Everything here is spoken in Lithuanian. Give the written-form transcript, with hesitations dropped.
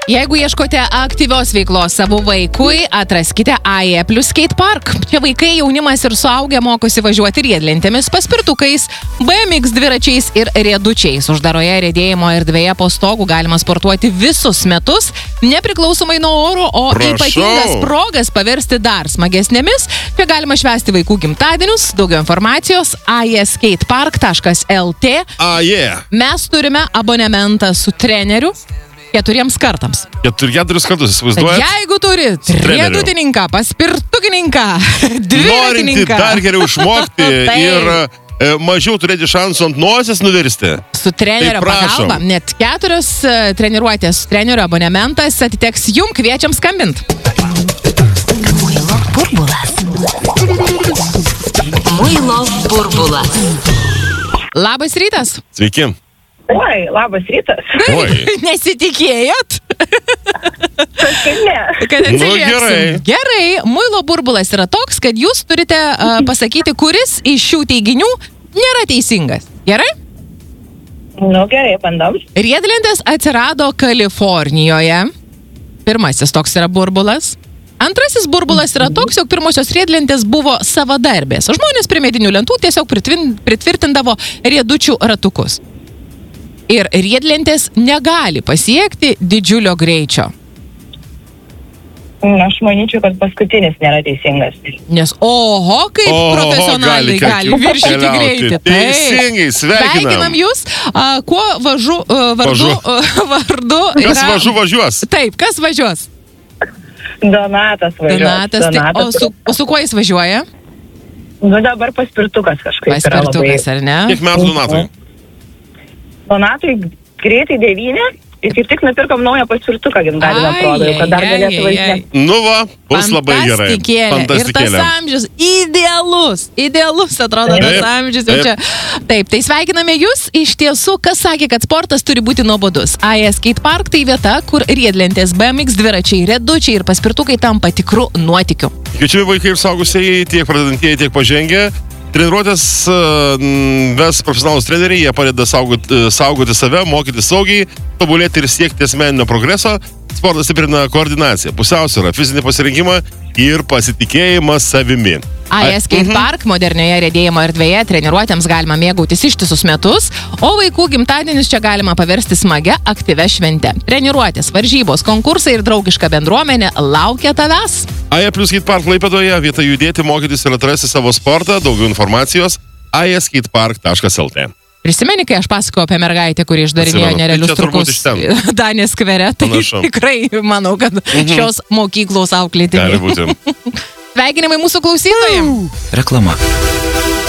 Jeigu ieškote aktyvios veiklos savo vaikui, atraskite AE plus skate park. Čia vaikai, jaunimas ir suaugę mokosi važiuoti riedlentėmis, paspirtukais, BMX dviračiais ir riedučiais. Uždaroje riedėjimo erdvėje po stogu galima sportuoti visus metus, nepriklausomai nuo oro, o ypatingas progas paversti dar smagesnėmis. Čia galima švęsti vaikų gimtadienius. Daugiau informacijos aeskatepark.lt. Mes turime abonementą su treneriu 4 kartams. 4 kartus, įsivaizduojat? Jeigu turit riedutininką, paspirtukininką, dviratininką. Norinti dar geriau išmokti ir mažiau turėti šansų ant nosies nuvirsti. Su trenerio pagalba. Net 4 treniruotės trenerio abonementas atiteks jum, kviečiam skambint. Muilo burbulas. Muilo burbulas. Labas rytas. Sveiki. Oi, labas rytas. Oi. Nesitikėjot? Kažkaip ne. Kad atsiliepsim. Gerai. Gerai, muilo burbulas yra toks, kad jūs turite pasakyti, kuris iš šių teiginių nėra teisingas. Gerai? Nu, gerai, bandom. Riedlentės atsirado Kalifornijoje. Pirmasis toks yra burbulas. Antrasis burbulas yra toks, jog pirmosios riedlentės buvo savadarbės. Žmonės prie medinių lentų tiesiog pritvirtindavo riedučių ratukus. Ir riedlentės negali pasiekti didžiulio greičio. Aš manyčiau, kad paskutinis nėra teisingas. Nes kaip profesionaliai gali viršyti greitį. Teisingai, sveikinam jūs. Kuo vardu Kas važiuos? Taip, kas važiuos? Donatas važiuos. Donatas. O su kuo jis važiuoja? Nu, dabar paspirtukas kažkaip Paspirtukas, ar ne? Kiek metų Donatui? Donatui greitai 9 ir kaip tik nupirkom naują paspirtuką gimtadienio progai, kad dar galėtų važiuoti. Nu va, bus labai gerai. Ir tas amžius idealus atrodo tas amžius. Taip, tai sveikiname jūs. Iš tiesų, kas sakė, kad sportas turi būti nuobodus? AE skate park tai vieta, kur riedlentės, BMX dviračiai, riedučiai ir paspirtukai tampa tikrų nuotykių. Kviečiami vaikai ir suaugusieji, tiek pradedantieji, tiek pažengę. Treniruotės ves profesionalūs treneriai, jie padeda saugoti save, mokyti saugiai, tobulėti ir siekti asmeninio progreso. Sportas stiprina koordinaciją, pusiausvyrą, fizinį pasirinkimą ir pasitikėjimą savimi. AE skate park modernioje riedėjimo erdvėje treniruotėms galima mėgautis ištisus metus, o vaikų gimtadienius čia galima paversti smagia, aktyvia švente. Treniruotės, varžybos, konkursai ir draugiška bendruomenė laukia tavęs. AE plus skate park Klaipėdoje, vieta judėti, mokytis ir atrasti savo sportą. Daugiau informacijos aeskatepark.lt. Prisimeni, kai aš pasakojau apie mergaitę, kuri išdarinėjo nerealius trukus Danės skvere, tai tikrai manau, kad šios mokyklos auklėtiniai. Gali būti. Sveikinimai mūsų klausytojams. Reklama.